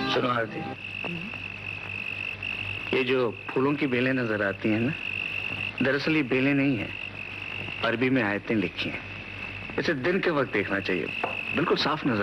सुनो आरती, ये जो फूलों की बेलें नजर आती हैं ना, दरअसल ये बेलें नहीं है, अरबी में आयतें लिखी हैं। इसे दिन के वक्त देखना चाहिए, बिल्कुल साफ नजर